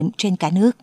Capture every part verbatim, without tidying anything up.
trên cả nước.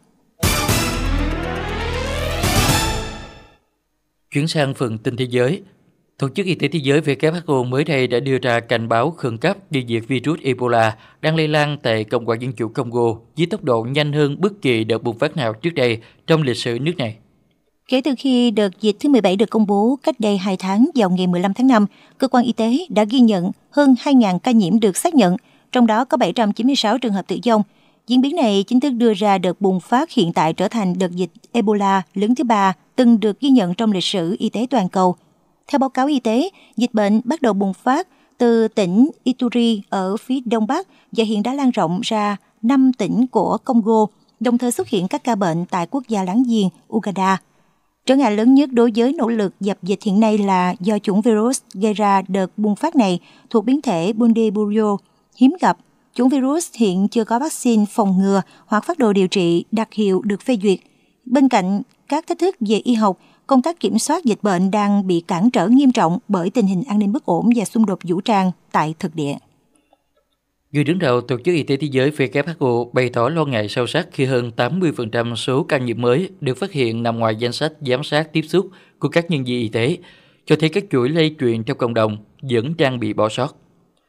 Chuyển sang phần tin thế giới. Tổ chức Y tế Thế giới W H O mới đây đã đưa ra cảnh báo khẩn cấp về việc virus Ebola đang lây lan tại Cộng hòa Dân chủ Congo với tốc độ nhanh hơn bất kỳ đợt bùng phát nào trước đây trong lịch sử nước này. Kể từ khi đợt dịch thứ mười bảy được công bố cách đây hai tháng vào ngày mười lăm tháng năm, cơ quan y tế đã ghi nhận hơn hai nghìn ca nhiễm được xác nhận, trong đó có bảy trăm chín mươi sáu trường hợp tử vong. Diễn biến này chính thức đưa ra đợt bùng phát hiện tại trở thành đợt dịch Ebola lớn thứ ba từng được ghi nhận trong lịch sử y tế toàn cầu. Theo báo cáo y tế, dịch bệnh bắt đầu bùng phát từ tỉnh Ituri ở phía đông bắc và hiện đã lan rộng ra năm tỉnh của Congo, đồng thời xuất hiện các ca bệnh tại quốc gia láng giềng Uganda. Trở ngại lớn nhất đối với nỗ lực dập dịch hiện nay là do chủng virus gây ra đợt bùng phát này thuộc biến thể Bundibugyo hiếm gặp. Chủng virus hiện chưa có vaccine phòng ngừa hoặc phác đồ điều trị đặc hiệu được phê duyệt. Bên cạnh các thách thức về y học, công tác kiểm soát dịch bệnh đang bị cản trở nghiêm trọng bởi tình hình an ninh bất ổn và xung đột vũ trang tại thực địa. Người đứng đầu Tổ chức Y tế Thế giới W H O bày tỏ lo ngại sâu sắc khi hơn tám mươi phần trăm số ca nhiễm mới được phát hiện nằm ngoài danh sách giám sát tiếp xúc của các nhân viên y tế, cho thấy các chuỗi lây truyền trong cộng đồng vẫn đang bị bỏ sót.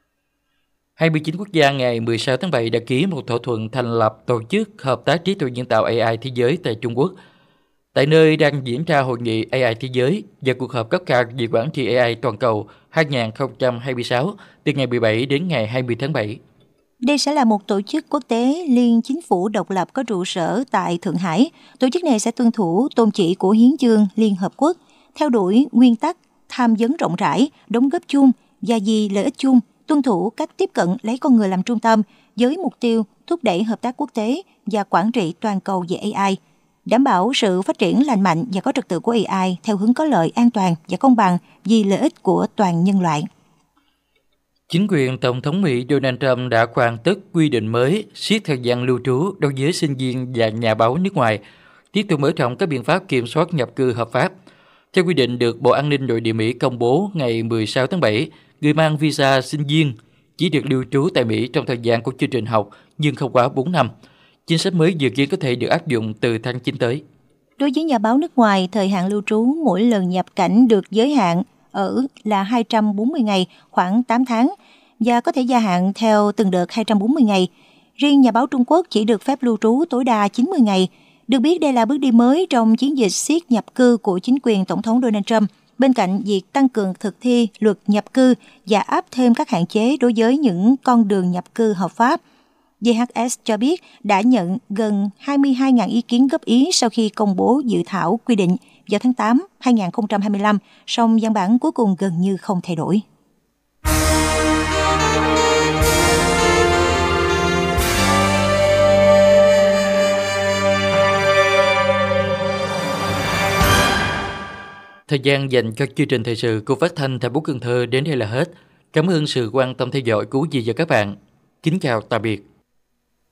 hai mươi chín quốc gia ngày mười sáu tháng bảy đã ký một thỏa thuận thành lập Tổ chức Hợp tác Trí tuệ nhân tạo A I Thế giới tại Trung Quốc, tại nơi đang diễn ra hội nghị A I Thế giới và cuộc họp cấp cao về quản trị A I toàn cầu hai không hai sáu từ ngày mười bảy đến ngày hai mươi tháng bảy. Đây sẽ là một tổ chức quốc tế liên chính phủ độc lập có trụ sở tại Thượng Hải. Tổ chức này sẽ tuân thủ tôn chỉ của Hiến chương Liên Hợp Quốc, theo đuổi nguyên tắc tham vấn rộng rãi, đóng góp chung và vì lợi ích chung, tuân thủ cách tiếp cận lấy con người làm trung tâm với mục tiêu thúc đẩy hợp tác quốc tế và quản trị toàn cầu về A I, đảm bảo sự phát triển lành mạnh và có trật tự của A I theo hướng có lợi, an toàn và công bằng vì lợi ích của toàn nhân loại. Chính quyền Tổng thống Mỹ Donald Trump đã hoàn tất quy định mới siết thời gian lưu trú đối với sinh viên và nhà báo nước ngoài, tiếp tục mở rộng các biện pháp kiểm soát nhập cư hợp pháp. Theo quy định được Bộ An ninh Nội địa Mỹ công bố ngày mười sáu tháng bảy, người mang visa sinh viên chỉ được lưu trú tại Mỹ trong thời gian của chương trình học nhưng không quá bốn năm. Chính sách mới dự kiến có thể được áp dụng từ tháng chín tới. Đối với nhà báo nước ngoài, thời hạn lưu trú mỗi lần nhập cảnh được giới hạn ở là hai trăm bốn mươi ngày, khoảng tám tháng, và có thể gia hạn theo từng đợt hai trăm bốn mươi ngày. Riêng nhà báo Trung Quốc chỉ được phép lưu trú tối đa chín mươi ngày. Được biết đây là bước đi mới trong chiến dịch siết nhập cư của chính quyền Tổng thống Donald Trump, bên cạnh việc tăng cường thực thi luật nhập cư và áp thêm các hạn chế đối với những con đường nhập cư hợp pháp. vê hát ét cho biết đã nhận gần hai mươi hai nghìn ý kiến góp ý sau khi công bố dự thảo quy định vào tháng tám năm hai không hai lăm, song văn bản cuối cùng gần như không thay đổi. Thời gian dành cho chương trình thời sự của Phát thanh thành phố Cần Thơ đến đây là hết. Cảm ơn sự quan tâm theo dõi của quý vị và các bạn. Kính chào tạm biệt.